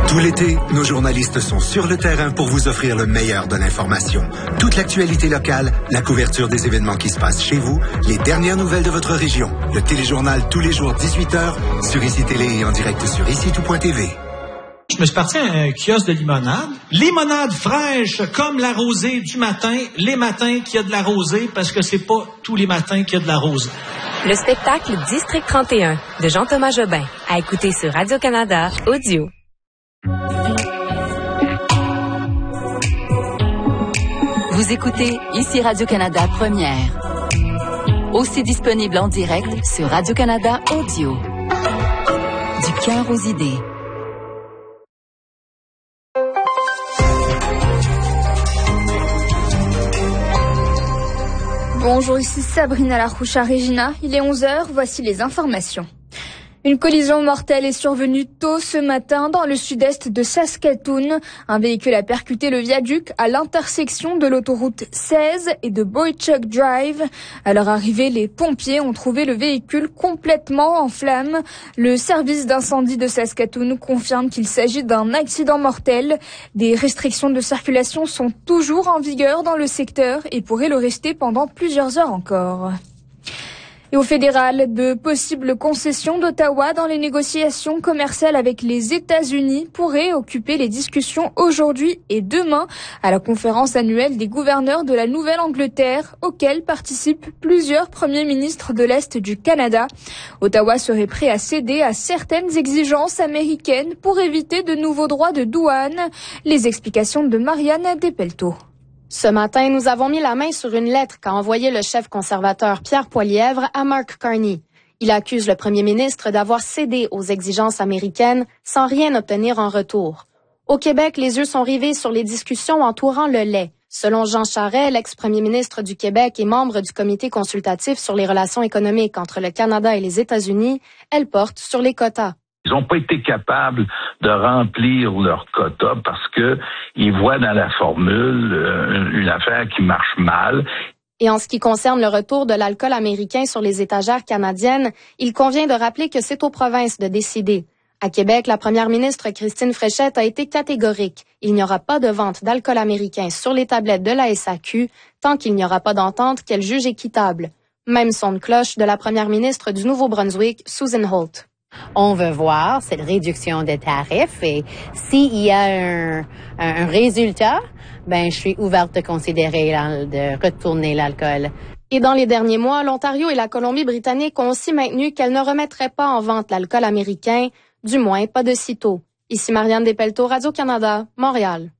Tout l'été, nos journalistes sont sur le terrain pour vous offrir le meilleur de l'information. Toute l'actualité locale, la couverture des événements qui se passent chez vous, les dernières nouvelles de votre région. Le téléjournal tous les jours 18h sur ICI Télé et en direct sur ICI.tv. Je me suis parti à un kiosque de limonade. Limonade fraîche comme la rosée du matin. Les matins qu'il y a de la rosée parce que c'est pas tous les matins qu'il y a de la rosée. Le spectacle District 31 de Jean-Thomas Jobin à écouter sur Radio-Canada Audio. Vous écoutez ici Radio-Canada Première. Aussi disponible en direct sur Radio-Canada Audio. Du cœur aux idées. Bonjour, ici Sabrina Laroucha-Regina. Il est 11h, voici les informations. Une collision mortelle est survenue tôt ce matin dans le sud-est de Saskatoon. Un véhicule a percuté le viaduc à l'intersection de l'autoroute 16 et de Boychuk Drive. À leur arrivée, les pompiers ont trouvé le véhicule complètement en flammes. Le service d'incendie de Saskatoon confirme qu'il s'agit d'un accident mortel. Des restrictions de circulation sont toujours en vigueur dans le secteur et pourraient le rester pendant plusieurs heures encore. Et au fédéral, de possibles concessions d'Ottawa dans les négociations commerciales avec les États-Unis pourraient occuper les discussions aujourd'hui et demain à la conférence annuelle des gouverneurs de la Nouvelle-Angleterre, auquel participent plusieurs premiers ministres de l'Est du Canada. Ottawa serait prêt à céder à certaines exigences américaines pour éviter de nouveaux droits de douane. Les explications de Marianne Despelteaux. Ce matin, nous avons mis la main sur une lettre qu'a envoyée le chef conservateur Pierre Poilievre à Mark Carney. Il accuse le premier ministre d'avoir cédé aux exigences américaines sans rien obtenir en retour. Au Québec, les yeux sont rivés sur les discussions entourant le lait. Selon Jean Charest, l'ex-premier ministre du Québec et membre du comité consultatif sur les relations économiques entre le Canada et les États-Unis, elle porte sur les quotas. Ils n'ont pas été capables de remplir leur quota parce que ils voient dans la formule une affaire qui marche mal. Et en ce qui concerne le retour de l'alcool américain sur les étagères canadiennes, il convient de rappeler que c'est aux provinces de décider. À Québec, la première ministre Christine Fréchette a été catégorique. Il n'y aura pas de vente d'alcool américain sur les tablettes de la SAQ tant qu'il n'y aura pas d'entente qu'elle juge équitable. Même son de cloche de la première ministre du Nouveau-Brunswick, Susan Holt. On veut voir cette réduction des tarifs et s'il y a un résultat, je suis ouverte de considérer de retourner l'alcool. Et dans les derniers mois, l'Ontario et la Colombie-Britannique ont aussi maintenu qu'elles ne remettraient pas en vente l'alcool américain, du moins pas de sitôt. Ici Marianne Despelteaux, Radio-Canada, Montréal.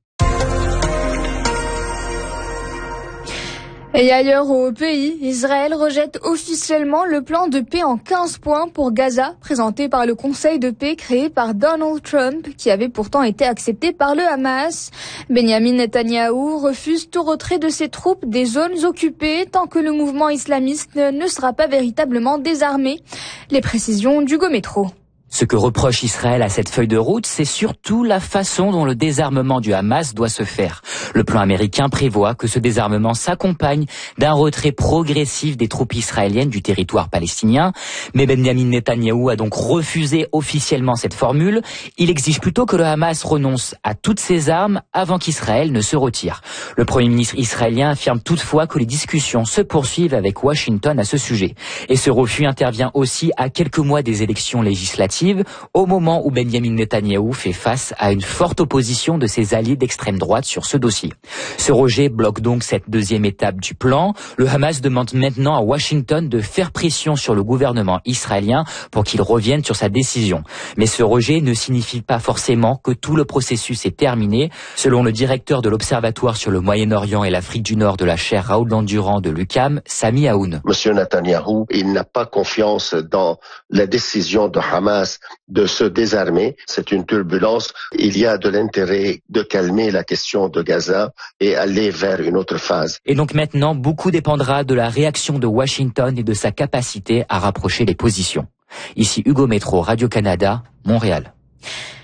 Et ailleurs au pays, Israël rejette officiellement le plan de paix en 15 points pour Gaza, présenté par le Conseil de paix créé par Donald Trump, qui avait pourtant été accepté par le Hamas. Benjamin Netanyahou refuse tout retrait de ses troupes des zones occupées tant que le mouvement islamiste ne sera pas véritablement désarmé. Les précisions d'Hugo Métro. Ce que reproche Israël à cette feuille de route, c'est surtout la façon dont le désarmement du Hamas doit se faire. Le plan américain prévoit que ce désarmement s'accompagne d'un retrait progressif des troupes israéliennes du territoire palestinien. Mais Benjamin Netanyahou a donc refusé officiellement cette formule. Il exige plutôt que le Hamas renonce à toutes ses armes avant qu'Israël ne se retire. Le Premier ministre israélien affirme toutefois que les discussions se poursuivent avec Washington à ce sujet. Et ce refus intervient aussi à quelques mois des élections législatives, au moment où Benjamin Netanyahou fait face à une forte opposition de ses alliés d'extrême droite sur ce dossier. Ce rejet bloque donc cette deuxième étape du plan. Le Hamas demande maintenant à Washington de faire pression sur le gouvernement israélien pour qu'il revienne sur sa décision. Mais ce rejet ne signifie pas forcément que tout le processus est terminé. Selon le directeur de l'Observatoire sur le Moyen-Orient et l'Afrique du Nord de la chaire Raoul Dandurand de l'UQAM, Sami Aoun. Monsieur Netanyahou, il n'a pas confiance dans la décision de Hamas de se désarmer. C'est une turbulence. Il y a de l'intérêt de calmer la question de Gaza et aller vers une autre phase. Et donc maintenant, beaucoup dépendra de la réaction de Washington et de sa capacité à rapprocher les positions. Ici Hugo Métro, Radio-Canada, Montréal.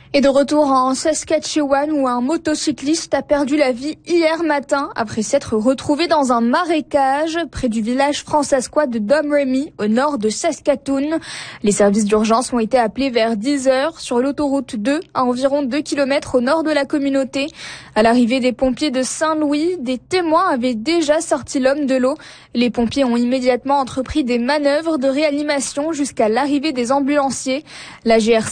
Et de retour en Saskatchewan où un motocycliste a perdu la vie hier matin après s'être retrouvé dans un marécage près du village fransaskois de Domremy au nord de Saskatoon. Les services d'urgence ont été appelés vers 10h sur l'autoroute 2 à environ 2 km au nord de la communauté. À l'arrivée des pompiers de Saint-Louis, des témoins avaient déjà sorti l'homme de l'eau. Les pompiers ont immédiatement entrepris des manœuvres de réanimation jusqu'à l'arrivée des ambulanciers. La GRC